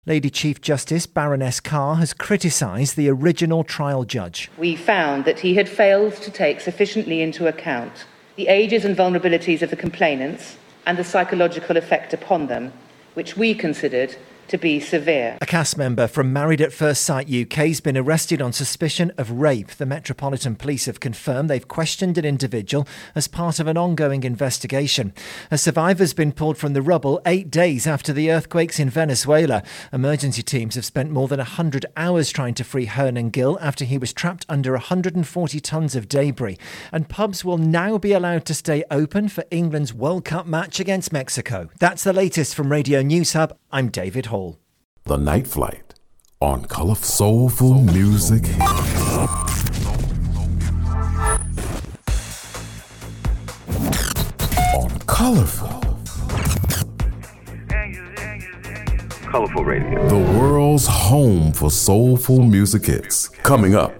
Lady Chief Justice Baroness Carr has criticised the original trial judge. We found that he had failed to take sufficiently into account the ages and vulnerabilities of the complainants and the psychological effect upon them, which we considered to be severe. A cast member from Married at First Sight UK has been arrested on suspicion of rape. The Metropolitan Police have confirmed they've questioned an individual as part of an ongoing investigation. A survivor's been pulled from the rubble 8 days after the earthquakes in Venezuela. Emergency teams have spent more than 100 hours trying to free Hernan Gill after he was trapped under 140 tonnes of debris. And pubs will now be allowed to stay open for England's World Cup match against Mexico. That's the latest from Radio News Hub. I'm David Hall. The Night Flight on Colourful Soulful Music. On Colourful. Colourful Radio. The world's home for soulful music hits. Coming up